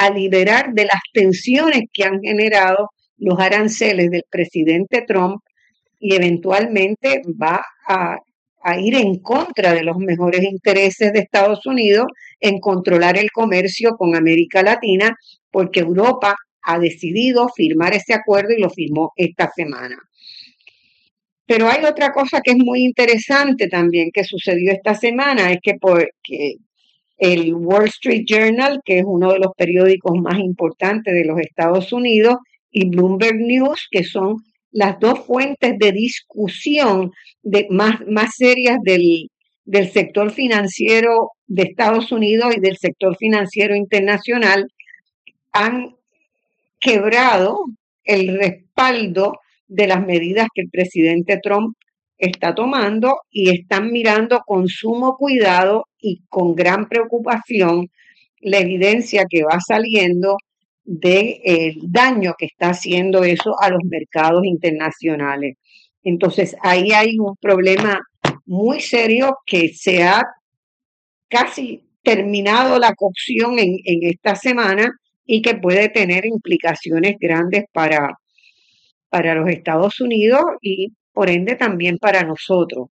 a liberar de las tensiones que han generado los aranceles del presidente Trump y eventualmente va a ir en contra de los mejores intereses de Estados Unidos en controlar el comercio con América Latina, porque Europa ha decidido firmar ese acuerdo y lo firmó esta semana. Pero hay otra cosa que es muy interesante también que sucedió esta semana, es que el Wall Street Journal, que es uno de los periódicos más importantes de los Estados Unidos, y Bloomberg News, que son las dos fuentes de discusión más serias del sector financiero de Estados Unidos y del sector financiero internacional, han quebrado el respaldo de las medidas que el presidente Trump está tomando y están mirando con sumo cuidado y con gran preocupación la evidencia que va saliendo del daño que está haciendo eso a los mercados internacionales. Entonces, ahí hay un problema muy serio que se ha casi terminado la cocción en esta semana y que puede tener implicaciones grandes para los Estados Unidos y por ende también para nosotros.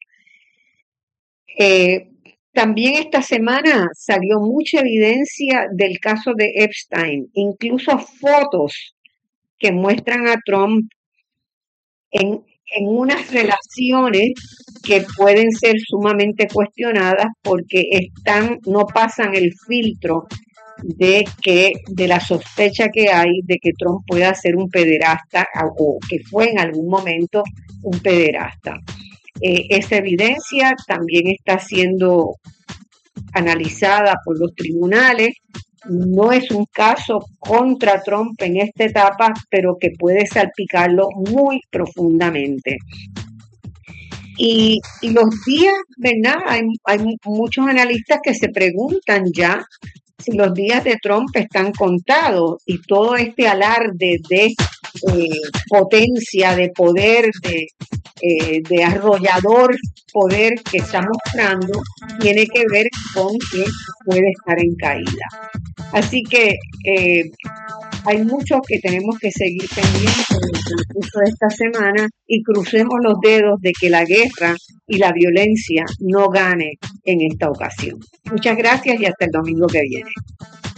También esta semana salió mucha evidencia del caso de Epstein, incluso fotos que muestran a Trump en unas relaciones que pueden ser sumamente cuestionadas porque no pasan el filtro de la sospecha que hay de que Trump pueda ser un pederasta o que fue en algún momento un pederasta. Esa evidencia también está siendo analizada por los tribunales. No es un caso contra Trump en esta etapa, pero que puede salpicarlo muy profundamente. Y los días, ¿verdad? Hay muchos analistas que se preguntan ya si los días de Trump están contados y todo este alarde de potencia, de poder, de arrollador poder que está mostrando tiene que ver con que puede estar en caída. Así que hay mucho que tenemos que seguir pendientes en el transcurso de esta semana y crucemos los dedos de que la guerra y la violencia no gane en esta ocasión. Muchas gracias y hasta el domingo que viene.